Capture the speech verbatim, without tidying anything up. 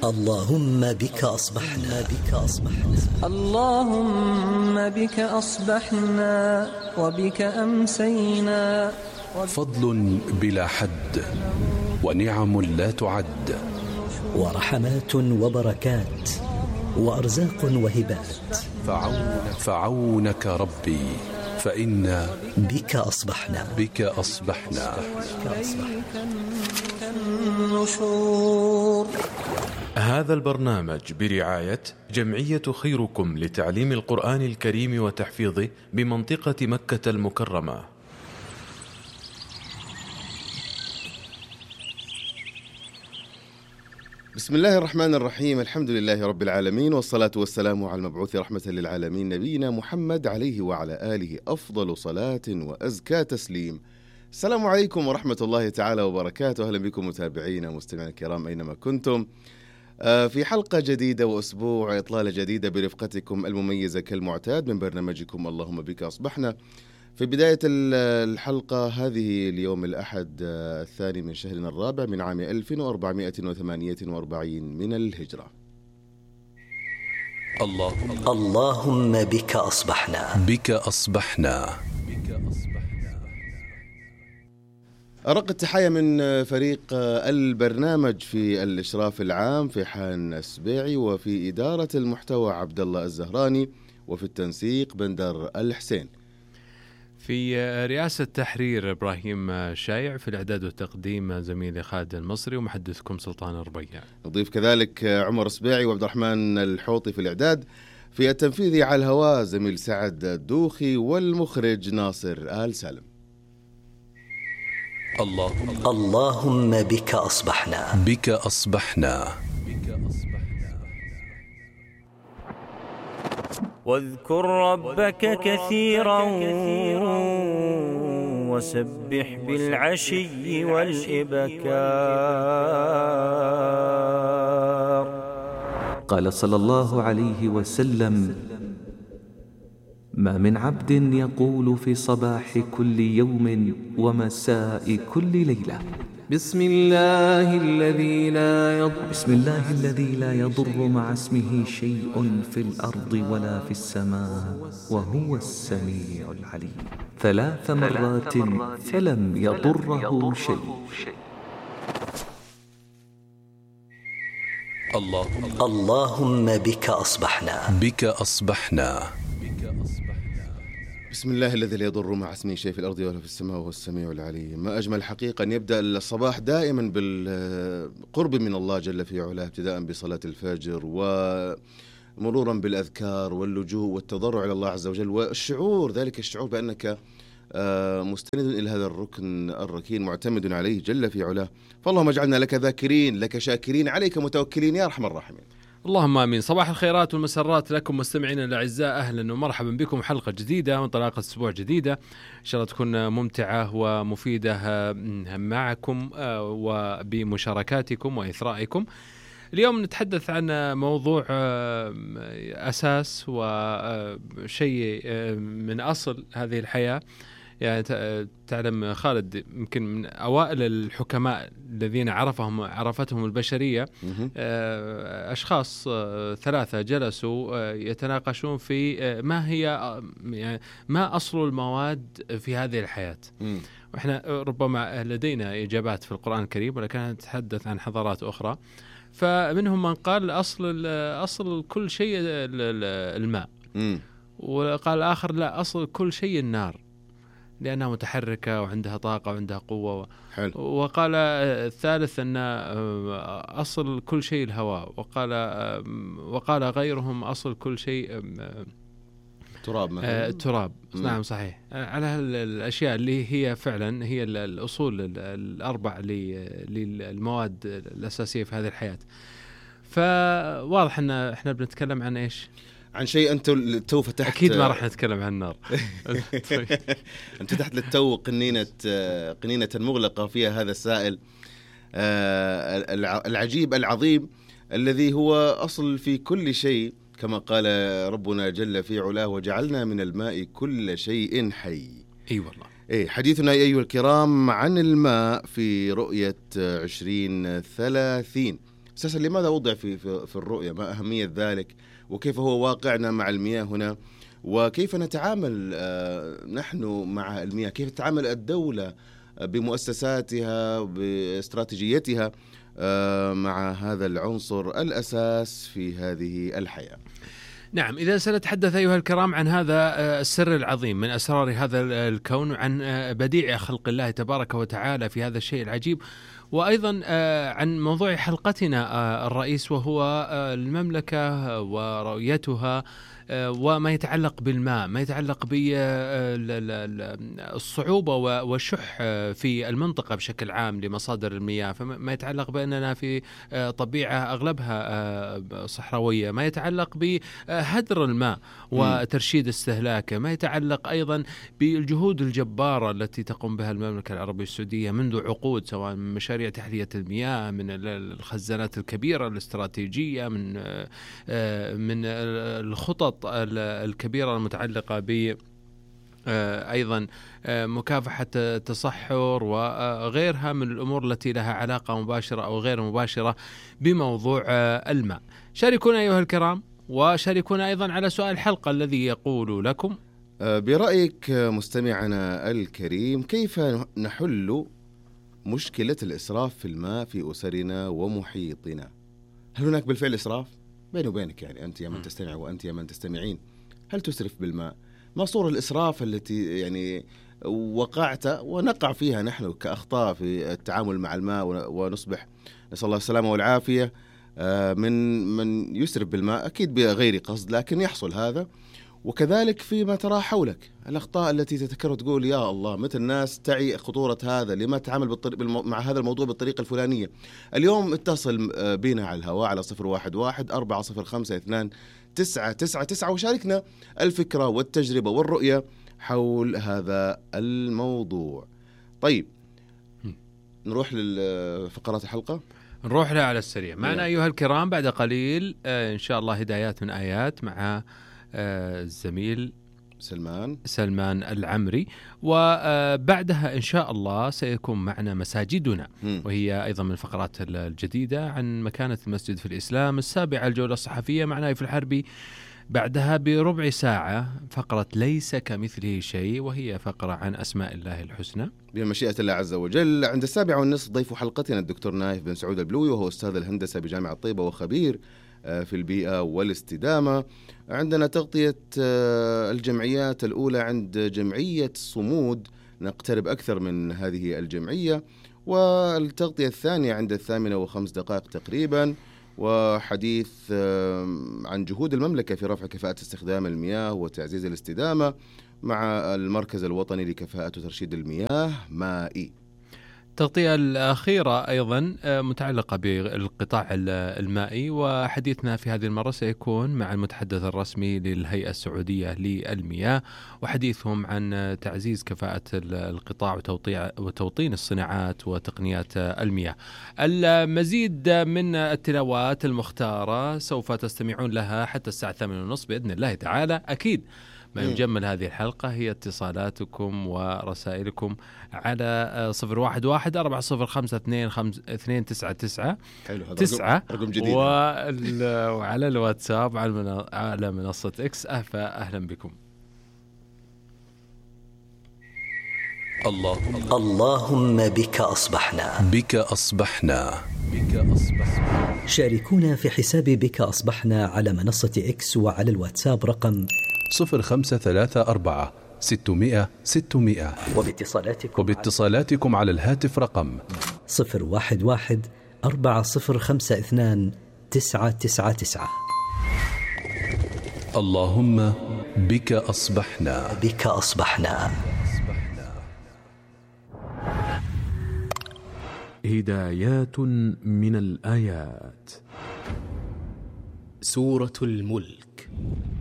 اللهم بك أصبحنا بك أصبحنا اللهم بك أصبحنا وبك أمسينا. فضل بلا حد ونعم لا تعد ورحمات وبركات وأرزاق وهبات فعونك, فعونك ربي فإنا بك أصبحنا بك أصبحنا, بك أصبحنا. هذا البرنامج برعاية جمعية خيركم لتعليم القرآن الكريم وتحفيظه بمنطقة مكة المكرمة. بسم الله الرحمن الرحيم. الحمد لله رب العالمين، والصلاة والسلام على المبعوث رحمة للعالمين نبينا محمد عليه وعلى آله أفضل صلاة وأزكى تسليم. السلام عليكم ورحمة الله تعالى وبركاته. أهلا بكم متابعينا ومستمعينا الكرام أينما كنتم، في حلقة جديدة وأسبوع إطلالة جديدة برفقتكم المميزة كالمعتاد من برنامجكم اللهم بك أصبحنا. في بداية الحلقة هذه اليوم الأحد الثاني من شهرنا الرابع من عام ألف وأربعمائة وثمانية وأربعين من الهجرة. اللهم, اللهم بك أصبحنا بك أصبحنا. أرق التحية من فريق البرنامج في الإشراف العام في حان السبيعي، وفي إدارة المحتوى عبد الله الزهراني، وفي التنسيق بندر الحسين، في رئاسة تحرير إبراهيم شايع، في الإعداد والتقديم زميلي خالد المصري، ومحدثكم سلطان الربيع. نضيف كذلك عمر السبيعي وعبد الرحمن الحوطي في الإعداد، في التنفيذي على الهواء زميل سعد الدوخي، والمخرج ناصر آل سالم. اللهم, اللهم بك أصبحنا بك أصبحنا. واذكر ربك كثيرا وسبح بالعشي والإبكار. قال صلى الله عليه وسلم: ما من عبد يقول في صباح كل يوم ومساء كل ليلة: بسم الله الذي لا يضر بسم الله الذي لا يضر مع اسمه شيء في الأرض ولا في السماء وهو السميع العليم ثلاث مرات فلم يضره شيء. اللهم, اللهم بك أصبحنا بك أصبحنا. بسم الله الذي لا يضر مع اسمه شيء في الأرض ولا في السماء وهو السميع العليم. ما أجمل حقيقة أن يبدأ الصباح دائما بالقرب من الله جل في علاه، ابتداء بصلاة الفجر ومرورا بالأذكار واللجوء والتضرع إلى الله عز وجل، والشعور ذلك الشعور بأنك مستند إلى هذا الركن الركين معتمد عليه جل في علاه. فاللهم اجعلنا لك ذاكرين، لك شاكرين، عليك متوكلين يا أرحم الراحمين. اللهم آمين. صباح الخيرات والمسرات لكم مستمعينا الأعزاء، أهلا ومرحبا بكم. حلقة جديدة وانطلاقة أسبوع جديدة إن شاء الله تكون ممتعة ومفيدة معكم وبمشاركاتكم وإثرائكم. اليوم نتحدث عن موضوع أساس وشيء من أصل هذه الحياة. يعني تعلم خالد، يمكن من أوائل الحكماء الذين عرفهم عرفتهم البشرية أشخاص ثلاثة جلسوا يتناقشون في ما هي يعني ما أصل المواد في هذه الحياة. وإحنا ربما لدينا إجابات في القرآن الكريم، ولكن نتحدث عن حضارات أخرى. فمنهم من قال أصل أصل كل شيء الماء، وقال آخر لا، أصل كل شيء النار لأنها متحركة وعندها طاقة وعندها قوة. حلو. وقال الثالث أن أصل كل شيء الهواء، وقال وقال غيرهم أصل كل شيء تراب مثلا. تراب. نعم صحيح. على الأشياء اللي هي فعلا هي الأصول الأربع للمواد الأساسية في هذه الحياة. فواضح أن احنا بنتكلم عن إيش؟ عن شيء أنت تو فتحت. أكيد ما راح نتكلم عن النار. أنت فتحت للتو قنينة قنينة مغلقة فيها هذا السائل العجيب العظيم الذي هو أصل في كل شيء، كما قال ربنا جل في علاه: وجعلنا من الماء كل شيء حي. أي والله. إيه، حديثنا أيها الكرام عن الماء في رؤية عشرين ثلاثين. أساسا لماذا وضع في, في, في الرؤية؟ ما أهمية ذلك؟ وكيف هو واقعنا مع المياه هنا؟ وكيف نتعامل نحن مع المياه؟ كيف تتعامل الدولة بمؤسساتها باستراتيجيتها مع هذا العنصر الأساس في هذه الحياة؟ نعم، إذا سنتحدث أيها الكرام عن هذا السر العظيم من أسرار هذا الكون، وعن بديع خلق الله تبارك وتعالى في هذا الشيء العجيب، وأيضا عن موضوع حلقتنا الرئيس وهو المملكة ورؤيتها وما يتعلق بالماء، ما يتعلق بالصعوبة والشح في المنطقة بشكل عام لمصادر المياه، ما يتعلق بأننا في طبيعة أغلبها صحراوية، ما يتعلق بهدر الماء وترشيد استهلاكه، ما يتعلق أيضا بالجهود الجبارة التي تقوم بها المملكة العربية السعودية منذ عقود، سواء من مشاريع تحلية المياه، من الخزانات الكبيرة الاستراتيجية، من من الخطط الكبيرة المتعلقة ب أيضا مكافحة التصحر وغيرها من الأمور التي لها علاقة مباشرة أو غير مباشرة بموضوع الماء. شاركونا أيها الكرام، وشاركونا أيضا على سؤال الحلقة الذي يقول لكم: برأيك مستمعنا الكريم، كيف نحل مشكلة الإسراف في الماء في أسرنا ومحيطنا؟ هل هناك بالفعل إسراف؟ بيني وبينك يعني أنت يا من تستمع وأنت يا من تستمعين، هل تسرف بالماء؟ ما صورة الإسراف التي يعني وقعت ونقع فيها نحن كأخطاء في التعامل مع الماء، ونصبح نسأل الله السلامة والعافية من من يسرف بالماء، أكيد بغير قصد لكن يحصل هذا. وكذلك فيما ترى حولك الأخطاء التي تتكرر، تقول يا الله متى الناس تعي خطورة هذا، لما تتعامل بالطريق مع هذا الموضوع بالطريقة الفلانية. اليوم اتصل بنا على الهواء على صفر واحد واحد أربعة صفر خمسة اثنان تسعة تسعة تسعة وشاركنا الفكرة والتجربة والرؤية حول هذا الموضوع. طيب نروح لفقرات الحلقة، نروح لها على السريع. معنا أيها الكرام بعد قليل إن شاء الله هدايات من آيات مع الزميل سلمان سلمان العمري، وبعدها إن شاء الله سيكون معنا مساجدنا، وهي أيضا من الفقرات الجديدة عن مكانة المسجد في الإسلام. السابعة الجولة الصحفية مع نايف الحربي. بعدها بربع ساعة فقرة ليس كمثله شيء، وهي فقرة عن أسماء الله الحسنى بمشيئة الله عز وجل. عند السابعة والنصف ضيف حلقتنا الدكتور نايف بن سعود البلوي، وهو أستاذ الهندسة بجامعة طيبة وخبير في البيئة والاستدامة. عندنا تغطية الجمعيات الأولى عند جمعية صمود، نقترب أكثر من هذه الجمعية. والتغطية الثانية عند الثامنة وخمس دقائق تقريبا، وحديث عن جهود المملكة في رفع كفاءة استخدام المياه وتعزيز الاستدامة مع المركز الوطني لكفاءة وترشيد المياه مائي. التغطية الأخيرة أيضا متعلقة بالقطاع المائي، وحديثنا في هذه المرة سيكون مع المتحدث الرسمي للهيئة السعودية للمياه، وحديثهم عن تعزيز كفاءة القطاع وتوطيع وتوطين الصناعات وتقنيات المياه. المزيد من التلاوات المختارة سوف تستمعون لها حتى الساعة الثامنة ونصف بإذن الله تعالى. أكيد ما يجمل هذه الحلقة هي اتصالاتكم ورسائلكم على صفر واحد واحد أربعة صفر خمسة اثنين خمسة اثنين تسعة تسعة تسعة رقم جديد، وعلى الواتساب على منصة إكس. أهلا بكم. اللهم اللهم بك أصبحنا بك أصبحنا بك أصبحنا. شاركونا في حساب بك أصبحنا على منصة إكس وعلى الواتساب رقم صفر خمسة ثلاثة أربعة ستمائة ستمائة، وباتصالاتكم وباتصالاتكم على الهاتف رقم صفر واحد واحد أربعة صفر خمسة اثنان تسعة تسعة تسعة. اللهم بك أصبحنا بك أصبحنا. هدايات من الآيات. سورة الملك